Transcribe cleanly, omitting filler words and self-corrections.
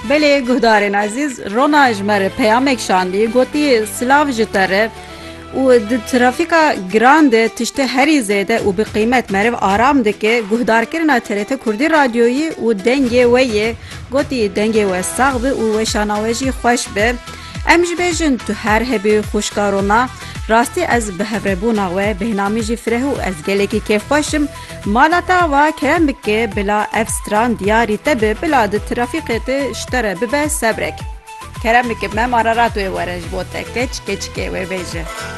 Belê guhdarên ezîz, rona ji me re peyamek şandî, gotiye silav ji te re û di trafîka giran de tiştê herî zêde û bi qîmet meriv aram dike guhdarkirina TRT Kurdî radyoyê û dengê we yê gotî dengê we sax bi û weşana we jî xweş be. Em jî bêjin tu her hebê xuşka rona, rastî ez bi hevrebûna we bêhnamî jî fireh û ez gelekî kêfxweşim. Mala te ava kerem bike bila ev stran diyarî te bi bila di trafîqê te ji te re bibe sebrek. Kerem bike me mara radyoyê were ji bo te keç keçikê wê bêje.